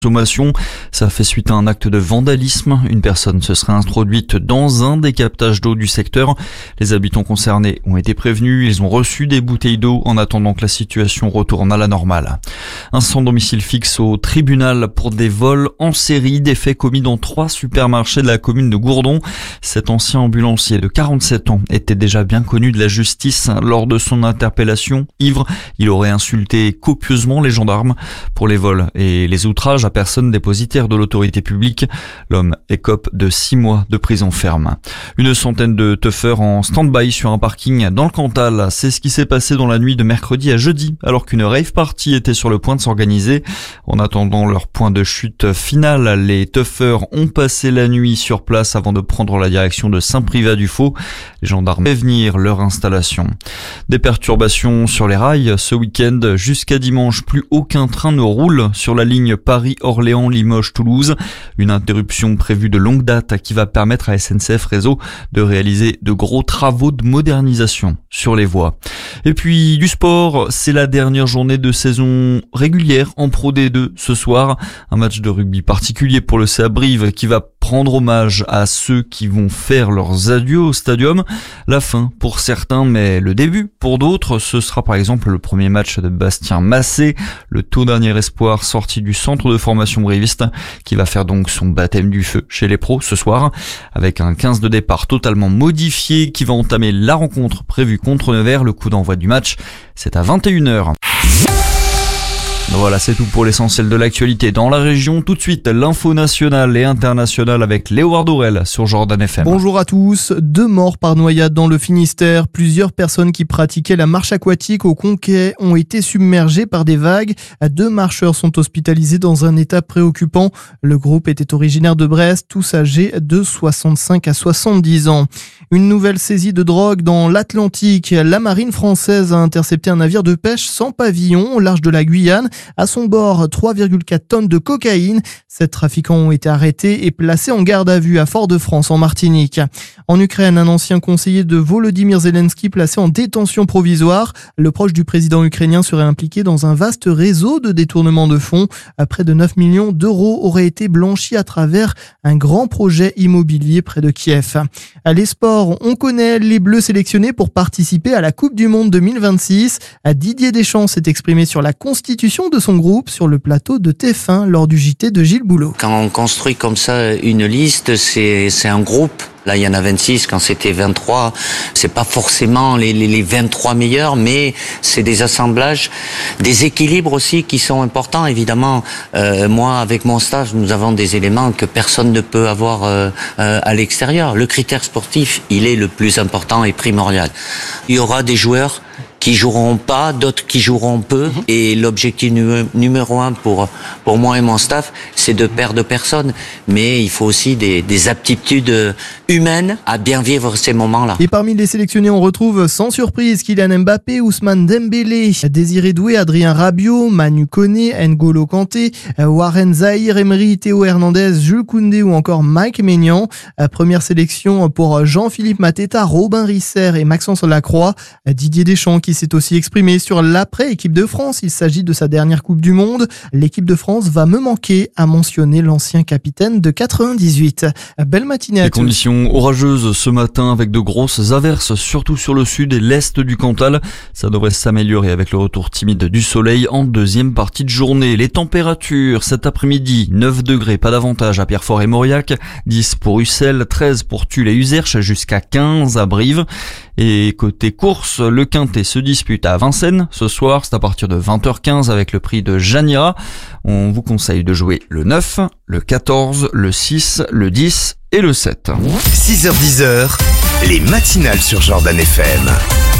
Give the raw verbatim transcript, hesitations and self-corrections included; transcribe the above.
Consommation, ça fait suite à un acte de vandalisme. Une personne se serait introduite dans un des captages d'eau du secteur. Les habitants concernés ont été prévenus. Ils ont reçu des bouteilles d'eau en attendant que la situation retourne à la normale. Un sans domicile fixe au tribunal pour des vols en série, des faits commis dans trois supermarchés de la commune de Gourdon. Cet ancien ambulancier de quarante-sept ans était déjà bien connu de la justice. Lors de son interpellation, ivre, il aurait insulté copieusement les gendarmes. Pour les vols et les outrages à personne dépositaire de l'autorité publique, l'homme écope de six mois de prison ferme. Une centaine de teufeurs en stand-by sur un parking dans le Cantal. C'est ce qui s'est passé dans la nuit de mercredi à jeudi, alors qu'une rave party était sur le point de s'organiser. En attendant leur point de chute final, les teufeurs ont passé la nuit sur place avant de prendre la direction de Saint-Privat-du-Faux. Les gendarmes fait venir leur installation. Des perturbations sur les rails ce week-end. Jusqu'à dimanche, plus aucun train ne roule sur la ligne Paris Orléans, Limoges, Toulouse. Une interruption prévue de longue date qui va permettre à S N C F Réseau de réaliser de gros travaux de modernisation sur les voies. Et puis du sport, c'est la dernière journée de saison régulière en Pro D deux ce soir. Un match de rugby particulier pour le C A Brive qui va prendre hommage à ceux qui vont faire leurs adieux au stadium. La fin pour certains, mais le début pour d'autres. Ce sera par exemple le premier match de Bastien Massé, le tout dernier espoir sorti du centre de formation briviste, qui va faire donc son baptême du feu chez les pros ce soir, avec un quinze de départ totalement modifié qui va entamer la rencontre prévue contre Nevers. Le coup d'envoi du match, c'est à vingt et une heures. Voilà, c'est tout pour l'essentiel de l'actualité dans la région. Tout de suite, l'info nationale et internationale avec Léo Dourel sur Jordan F M. Bonjour à tous. Deux morts par noyade dans le Finistère. Plusieurs personnes qui pratiquaient la marche aquatique au Conquet ont été submergées par des vagues. Deux marcheurs sont hospitalisés dans un état préoccupant. Le groupe était originaire de Brest, tous âgés de soixante-cinq à soixante-dix ans. Une nouvelle saisie de drogue dans l'Atlantique. La marine française a intercepté un navire de pêche sans pavillon au large de la Guyane. À son bord, trois virgule quatre tonnes de cocaïne. Sept trafiquants ont été arrêtés et placés en garde à vue à Fort-de-France en Martinique. En Ukraine, un ancien conseiller de Volodymyr Zelensky placé en détention provisoire. Le proche du président ukrainien serait impliqué dans un vaste réseau de détournement de fonds. Près de neuf millions d'euros auraient été blanchis à travers un grand projet immobilier près de Kiev. Les sports, on connaît les Bleus sélectionnés pour participer à la Coupe du Monde deux mille vingt-six. Didier Deschamps s'est exprimé sur la constitution de son groupe sur le plateau de T F un lors du J T de Gilles Boulot. Quand on construit comme ça une liste, c'est, c'est un groupe. Là, il y en a vingt-six, quand c'était vingt-trois. C'est pas forcément les, les, les vingt-trois meilleurs, mais c'est des assemblages, des équilibres aussi qui sont importants, évidemment. Euh, moi, avec mon staff, nous avons des éléments que personne ne peut avoir euh, euh, à l'extérieur. Le critère sportif, il est le plus important et primordial. Il y aura des joueurs qui joueront pas, d'autres qui joueront peu. Mmh. Et l'objectif nu- numéro un pour pour moi et mon staff, c'est de perdre personne. Mais il faut aussi des, des aptitudes humaines à bien vivre ces moments-là. Et parmi les sélectionnés, on retrouve sans surprise Kylian Mbappé, Ousmane Dembélé, Désiré Doué, Adrien Rabiot, Manu Koné, N'Golo Kanté, Warren Zahir Emery, Théo Hernandez, Jules Koundé ou encore Mike Maignan. Première sélection pour Jean-Philippe Mateta, Robin Risser et Maxence Lacroix. Didier Deschamps qui s'est aussi exprimé sur l'après-équipe de France. Il s'agit de sa dernière Coupe du Monde. L'équipe de France va me manquer, a mentionné l'ancien capitaine de quatre-vingt-dix-huit. Belle matinée à tous. Les conditions orageuses ce matin avec de grosses averses, surtout sur le sud et l'est du Cantal. Ça devrait s'améliorer avec le retour timide du soleil en deuxième partie de journée. Les températures cet après-midi, neuf degrés, pas d'avantage à Pierrefort et Mauriac, dix pour Ussel, treize pour Tulle et Uzerche, jusqu'à quinze à Brive. Et côté course, le Quintet se dispute à Vincennes. Ce soir, c'est à partir de vingt heures quinze avec le prix de Janira. On vous conseille de jouer le neuf, le quatorze, le six, le dix et le sept. six heures dix, les matinales sur Jordan F M.